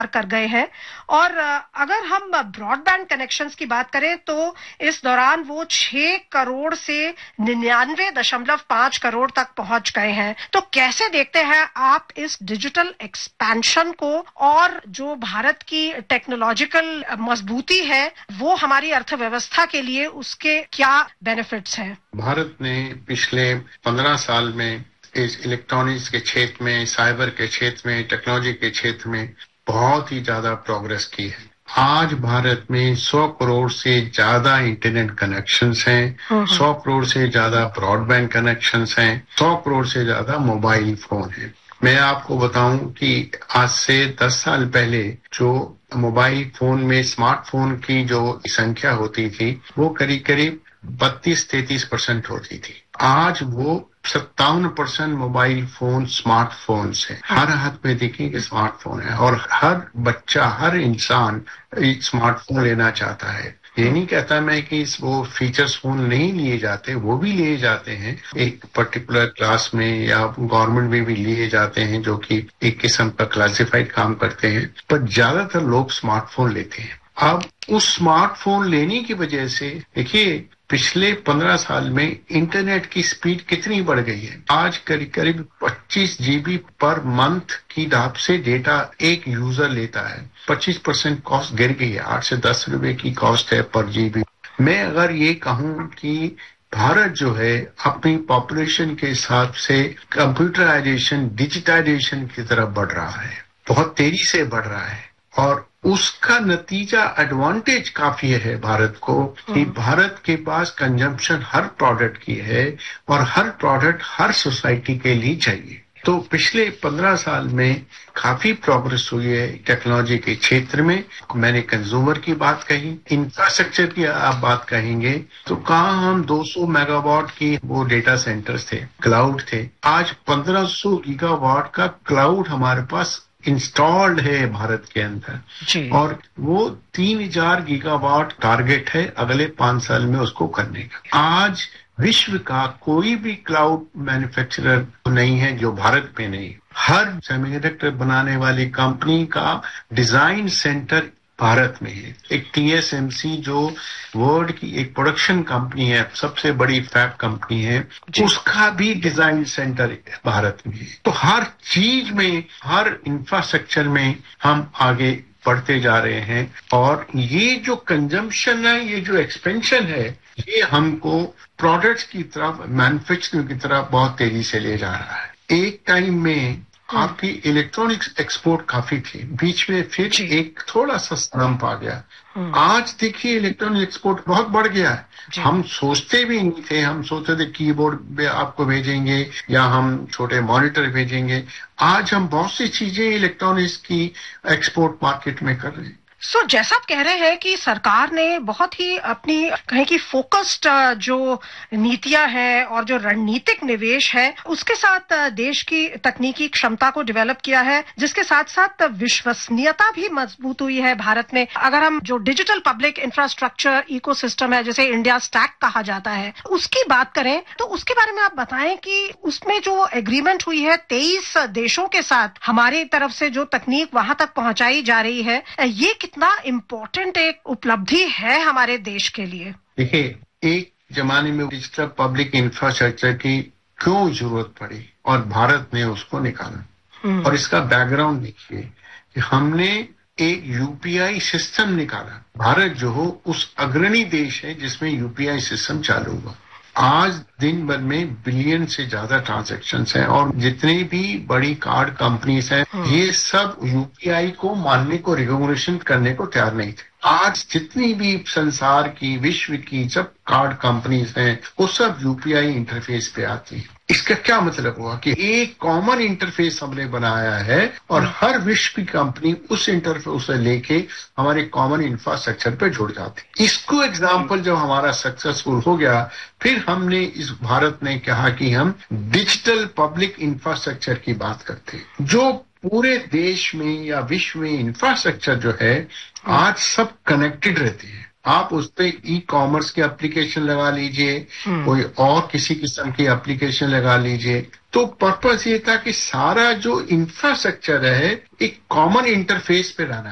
कर गए हैं। और अगर हम ब्रॉडबैंड कनेक्शंस की बात करें तो इस दौरान वो 6 करोड़ से 99.5 करोड़ तक पहुंच गए हैं। तो कैसे देखते हैं आप इस डिजिटल एक्सपेंशन को, और जो भारत की टेक्नोलॉजिकल मजबूती है वो हमारी अर्थव्यवस्था के लिए उसके क्या बेनिफिट्स हैं? भारत ने पिछले 15 साल में इस इलेक्ट्रॉनिक्स के क्षेत्र में, साइबर के क्षेत्र में, टेक्नोलॉजी के क्षेत्र में बहुत ही ज्यादा प्रोग्रेस की है। आज भारत में 100 करोड़ से ज्यादा इंटरनेट कनेक्शंस हैं, 100 करोड़ से ज्यादा ब्रॉडबैंड कनेक्शंस हैं, 100 करोड़ से ज्यादा मोबाइल फोन है। मैं आपको बताऊं कि आज से 10 साल पहले जो मोबाइल फोन में स्मार्टफोन की जो संख्या होती थी वो करीब करीब 32-33% होती थी। आज वो 57% मोबाइल फोन स्मार्टफोन्स है। हर हाथ में देखेंगे स्मार्टफोन है और हर बच्चा, हर इंसान एक स्मार्टफोन लेना चाहता है। ये नहीं कहता मैं कि वो फीचर्स फोन नहीं लिए जाते, वो भी लिए जाते हैं एक पर्टिकुलर क्लास में या गवर्नमेंट में भी लिए जाते हैं जो कि एक किस्म का क्लासिफाइड काम करते हैं, पर ज्यादातर लोग स्मार्टफोन लेते हैं। अब उस स्मार्टफोन लेने की वजह से देखिए पिछले 15 साल में इंटरनेट की स्पीड कितनी बढ़ गई है। आज करीब 25 GB पर मंथ की दर से डेटा एक यूजर लेता है। 25% कॉस्ट गिर गई है, 8 से 10 रुपए की कॉस्ट है पर GB। मैं अगर ये कहूं कि भारत जो है अपनी पॉपुलेशन के हिसाब से कंप्यूटराइजेशन, डिजिटाइजेशन की तरफ बढ़ रहा है, बहुत तेजी से बढ़ रहा है और उसका नतीजा एडवांटेज काफी है भारत को कि भारत के पास कंजम्पशन हर प्रोडक्ट की है और हर प्रोडक्ट हर सोसाइटी के लिए चाहिए। तो पिछले 15 साल में काफी प्रोग्रेस हुई है टेक्नोलॉजी के क्षेत्र में। मैंने कंज्यूमर की बात कही, इंफ्रास्ट्रक्चर की आप बात कहेंगे तो कहाँ हम 200 मेगावाट की वो डेटा सेंटर्स थे, क्लाउड थे। आज 1500 गीगावाट का क्लाउड हमारे पास इंस्टॉल्ड है भारत के अंदर और वो 3000 गीगावाट टारगेट है अगले 5 साल में उसको करने का। आज विश्व का कोई भी क्लाउड मैन्युफैक्चरर नहीं है जो भारत में नहीं। हर सेमीकंडक्टर बनाने वाली कंपनी का डिजाइन सेंटर भारत में है। एक TSMC जो वर्ल्ड की एक प्रोडक्शन कंपनी है, सबसे बड़ी फैब कंपनी है, उसका भी डिजाइन सेंटर भारत में है। तो हर चीज में, हर इंफ्रास्ट्रक्चर में हम आगे बढ़ते जा रहे हैं और ये जो कंजम्पशन है, ये जो एक्सपेंशन है, ये हमको प्रोडक्ट्स की तरफ, मैन्युफैक्चरिंग की तरफ बहुत तेजी से ले जा रहा है। एक टाइम में आपकी इलेक्ट्रॉनिक्स एक्सपोर्ट काफी थी, बीच में फिर एक थोड़ा सा स्लंप आ गया। आज देखिए इलेक्ट्रॉनिक एक्सपोर्ट बहुत बढ़ गया है। हम सोचते भी नहीं थे, हम सोचते थे कीबोर्ड आपको भेजेंगे या हम छोटे मॉनिटर भेजेंगे। आज हम बहुत सी चीजें इलेक्ट्रॉनिक्स की एक्सपोर्ट मार्केट में कर रहे हैं। जैसा आप कह रहे हैं कि सरकार ने बहुत ही अपनी कहें कि फोकस्ड जो नीतियां हैं और जो रणनीतिक निवेश है उसके साथ देश की तकनीकी क्षमता को डेवलप किया है, जिसके साथ साथ विश्वसनीयता भी मजबूत हुई है भारत में। अगर हम जो डिजिटल पब्लिक इंफ्रास्ट्रक्चर इकोसिस्टम है, जिसे इंडिया स्टैक कहा जाता है, उसकी बात करें तो उसके बारे में आप बताएं कि उसमें जो एग्रीमेंट हुई है 23 देशों के साथ, हमारी तरफ से जो तकनीक वहां तक पहुंचाई जा रही है, ये कितना इम्पोर्टेंट एक उपलब्धि है हमारे देश के लिए? देखिए, एक जमाने में डिजिटल पब्लिक इंफ्रास्ट्रक्चर की क्यों जरूरत पड़ी और भारत ने उसको निकाला। और इसका बैकग्राउंड देखिए कि हमने एक UPI सिस्टम निकाला। भारत जो हो उस अग्रणी देश है जिसमें UPI सिस्टम चालू हुआ। आज दिन भर में बिलियन से ज्यादा ट्रांजैक्शंस हैं और जितनी भी बड़ी कार्ड कंपनीज हैं ये सब UPI को मानने को, रिकॉग्निशन करने को तैयार नहीं थे। आज जितनी भी संसार की, विश्व की सब कार्ड कंपनीज हैं वो सब UPI इंटरफेस पे आती है। इसका क्या मतलब हुआ कि एक कॉमन इंटरफेस हमने बनाया है और हर विश्व की कंपनी उस इंटरफेस से लेके हमारे कॉमन इंफ्रास्ट्रक्चर पे जुड़ जाती। इसको एग्जाम्पल जब हमारा सक्सेसफुल हो गया, फिर हमने इस भारत ने कहा कि हम डिजिटल पब्लिक इंफ्रास्ट्रक्चर की बात करते हैं, जो पूरे देश में या विश्व में इंफ्रास्ट्रक्चर जो है आज सब कनेक्टेड रहते हैं। आप उस पे ई कॉमर्स की एप्लीकेशन लगा लीजिए, कोई और किसी किस्म की एप्लीकेशन लगा लीजिए। तो पर्पस ये था कि सारा जो इंफ्रास्ट्रक्चर है एक कॉमन इंटरफेस पे रहना